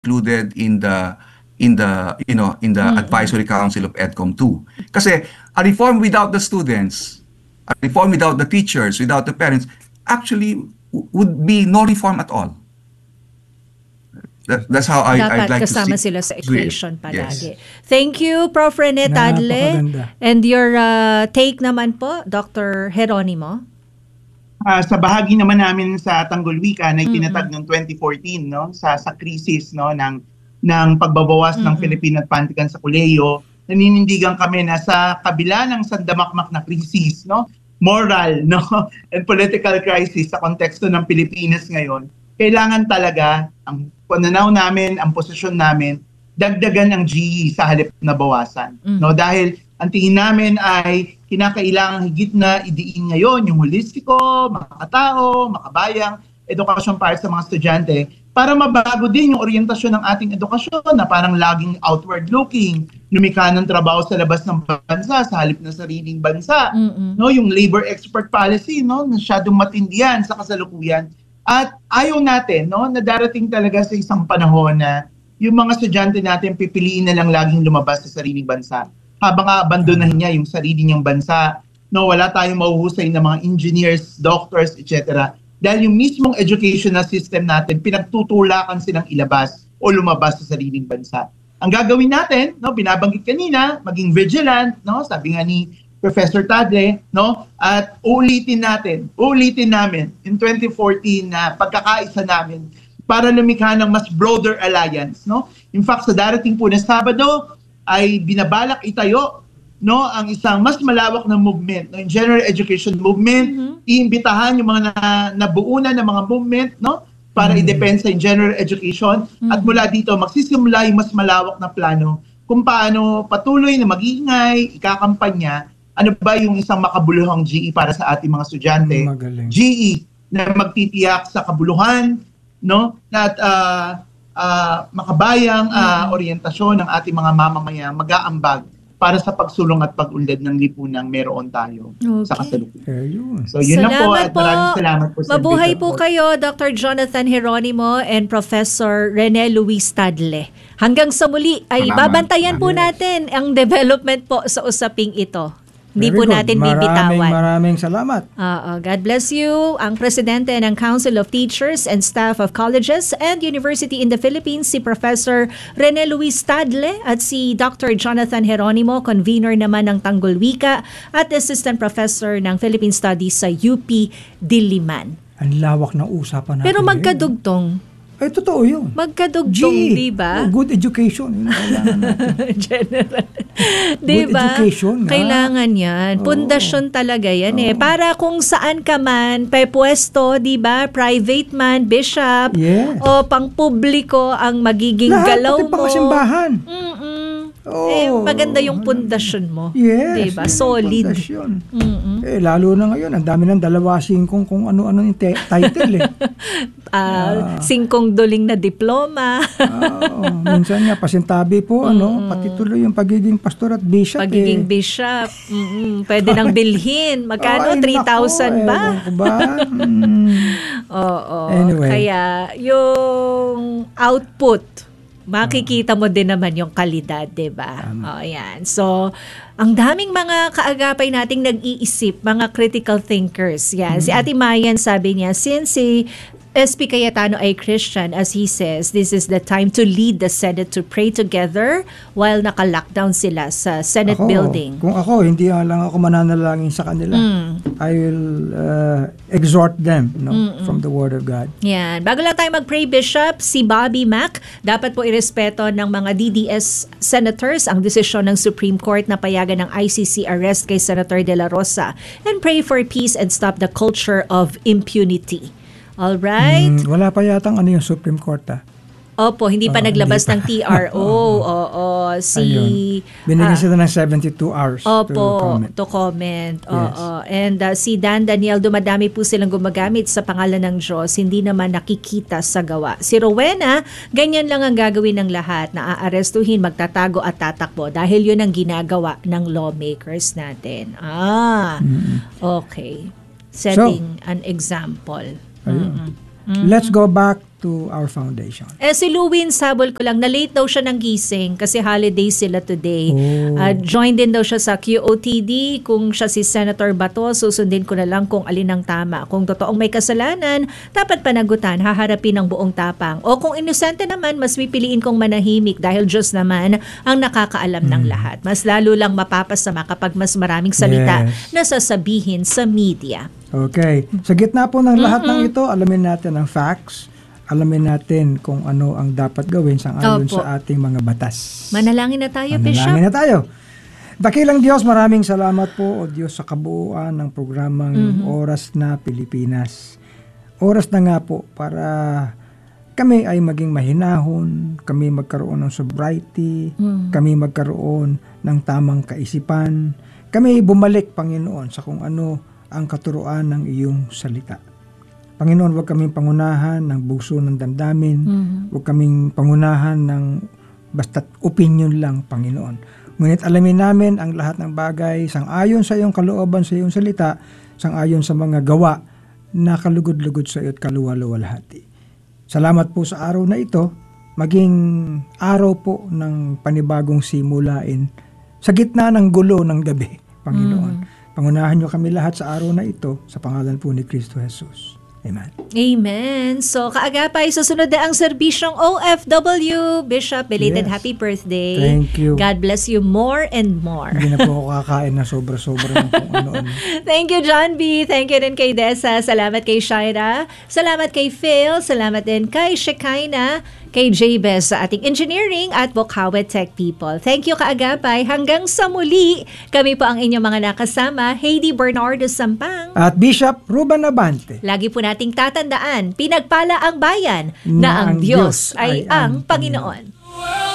included in the advisory council of EDCOM 2. Kasi a reform without the students, a reform without the teachers, without the parents, actually would be no reform at all. That's how I'd like to see. Dapat kasama sila sa equation palagi. Yes. Thank you, Prof. Rene Tadle. Napakaganda. And your take naman po, Dr. Geronimo? Sa bahagi naman namin sa Tanggol Wika na itinatag noong 2014, no, sa krisis, no, ng pagbabawas ng Philippine at Pantikan sa Kuleyo, naninindigan kami na sa kabila ng sandamakmak na krisis, no, moral, no, and political crisis sa konteksto ng Pilipinas ngayon, kailangan talaga ang pananaw namin, ang posisyon namin, dagdagan ang GE sa halip na bawasan. No, dahil ang tingin namin ay kinakailangan higit na idiin ngayon yung holistiko, makatao, makabayang edukasyon para sa mga estudyante para mabago din yung orientasyon ng ating edukasyon na parang laging outward looking, lumikha ng trabaho sa labas ng bansa sa halip na sariling bansa. No, yung labor expert policy, no, masyadong matindihan sa kasalukuyan. At ayaw natin, no, na darating talaga sa isang panahon na yung mga estudyante natin pipiliin na lang laging lumabas sa sariling bansa. Habang abandonahin niya yung sarili niyang bansa, no, wala tayong mahuhusay na mga engineers, doctors, etc. Dahil yung mismong educational system natin, pinagtutulakan silang ilabas o lumabas sa sariling bansa. Ang gagawin natin, no, binabanggit kanina, maging vigilant, no, sabi nga ni Professor Tadle, no, at ulitin namin in 2014 na pagkakaisa namin para lumikha ng mas broader alliance, no. In fact, sa darating po na Sabado ay binabalak itayo, no, ang isang mas malawak na movement, no, in general education movement, iimbitahan yung mga nabuunan ng mga movement, no, para i-depensa in general education at mula dito magsisimula yung mas malawak na plano kung paano patuloy na mag-iingay, ikakampanya, ano ba yung isang makabuluhang GE para sa ating mga estudyante. Magaling. GE na magtitiyak sa kabuluhan, no, at makabayang orientasyon ng ating mga mamamayan mag-aambag para sa pagsulong at pag-unlad ng lipunang meron tayo sa kasalukuyan. So yun lang po at maraming salamat po sa Mabuhay invitation po kayo, Dr. Jonathan Geronimo and Professor Rene Luis Tadle. Hanggang sa muli ay babantayan po natin ang development po sa usaping ito. Hindi po natin bibitawan. Maraming salamat. God bless you. Ang Presidente ng Council of Teachers and Staff of Colleges and University in the Philippines, si Professor Rene Luis Tadle at si Dr. Jonathan Geronimo, convener naman ng Tanggol Wika at Assistant Professor ng Philippine Studies sa UP Diliman. Ang lawak ng usapan natin. Pero magkadugtong. Ay, totoo yun. Magkadugtong, di ba? Good education. Yun ang kailangan natin. General. Good education. Kailangan yan. Pundasyon talaga yan eh. Para kung saan ka man, pwesto, di ba? Private man, bishop, o pang publiko ang magiging galaw mo. Lahat, pati pang-simbahan. Maganda yung pundasyon mo. Yes. Diba? Solid. Lalo na ngayon, ang dami ng dalawasing kung ano-ano yung title eh. 5 duling na diploma. Minsan nga, pasintabi po, pati tuloy yung pagiging pastor at bishop. Pagiging bishop. Pwede nang bilhin. Magkano? 3,000 ba? Oo. Anyway. Kaya, yung output, makikita mo din naman yung kalidad, diba? Yan. So, ang daming mga kaagapay nating nag-iisip, mga critical thinkers. Yan. Si Ate Mayan sabi niya, since si SP Cayetano ay Christian, as he says, this is the time to lead the Senate to pray together while naka-lockdown sila sa Senate building. Kung ako, hindi lang ako mananalangin sa kanila. I will exhort them from the Word of God. Yan. Bago lang tayo mag-pray, Bishop, si Bobby Mac, dapat po irespeto ng mga DDS senators ang desisyon ng Supreme Court na payagan ng ICC arrest kay Senator De La Rosa and pray for peace and stop the culture of impunity. All right. Wala pa yatang yung Supreme Court Opo, hindi pa naglabas ng TRO. Binigyan sila ng 72 hours to comment. And si Dan Daniel, dumadami po silang gumagamit sa pangalan ng Diyos, hindi naman nakikita sa gawa. Si Rowena, ganyan lang ang gagawin ng lahat, naaarestuhin, magtatago at tatakbo dahil yun ang ginagawa ng lawmakers natin. Okay. Setting an example. Let's go back to our foundation. Si Luwin, sabol ko lang, na-late daw siya ng gising kasi holiday sila today. Join din daw siya sa QOTD. Kung siya si Senator Bato, susundin ko na lang kung alin ang tama. Kung totoong may kasalanan, dapat panagutan, haharapin ng buong tapang. O kung inosente naman, mas pipiliin kong manahimik dahil Diyos naman ang nakakaalam ng lahat. Mas lalo lang mapapasama kapag mas maraming salita na sasabihin sa media. Okay. Sa gitna po ng lahat ng ito, alamin natin ang facts, alamin natin kung ano ang dapat gawin sang-ayon sa ating mga batas. Manalangin na tayo, Bishop. Manalangin na tayo. Dakilang Diyos, maraming salamat po, O Diyos, sa kabuuan ng programang Oras na Pilipinas. Oras na nga po para kami ay maging mahinahon, kami magkaroon ng sobriety, kami magkaroon ng tamang kaisipan, kami bumalik, Panginoon, sa kung ano ang katuruan ng iyong salita. Panginoon, huwag kaming pangunahan ng bugso ng damdamin, huwag kaming pangunahan ng basta't opinion lang, Panginoon. Ngunit alamin namin ang lahat ng bagay sang-ayon sa iyong kalooban, sa iyong salita, sang-ayon sa mga gawa na kalugod-lugod sa iyo at kaluwalhati. Salamat po sa araw na ito, maging araw po ng panibagong simulain sa gitna ng gulo ng gabi, Panginoon. Pangunahan niyo kami lahat sa araw na ito sa pangalan po ni Kristo Jesus. Amen. Amen. So, kaagapay, susunod na ang serbisyong OFW. Bishop, belated happy birthday. Thank you. God bless you more and more. Hindi na po ako kakain na sobra-sobra ng kung ano-ano. Thank you, John B. Thank you din kay Dessa. Salamat kay Shaira. Salamat kay Phil. Salamat din kay Shekinah, kay Jabez sa ating engineering at Bokhawe Tech people. Thank you, kaagapay. Hanggang sa muli, kami po ang inyong mga nakasama, Heidi Bernardo Sampang at Bishop Ruben Abante. Lagi po nating tatandaan, pinagpala ang bayan na ang Diyos ay ang Panginoon.